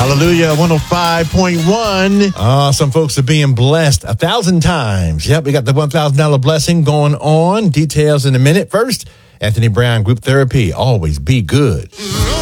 Hallelujah, 105.1. Some folks are being blessed 1,000 times. Yep, we got the $1,000 blessing going on. Details in a minute. First, Anthony Brown Group Therapy. Always be good.